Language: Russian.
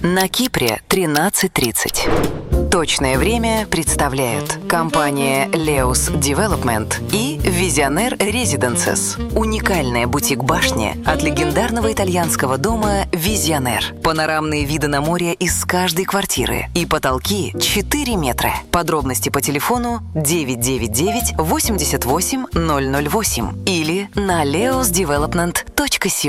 На Кипре 13:30. Точное время представляют компания Leus Development и Visionaire Residences. Уникальная бутик-башня от легендарного итальянского дома Visionaire. Панорамные виды на море из каждой квартиры и потолки 4 метра. Подробности по телефону 999 88 008 или на leusdevelopment.co.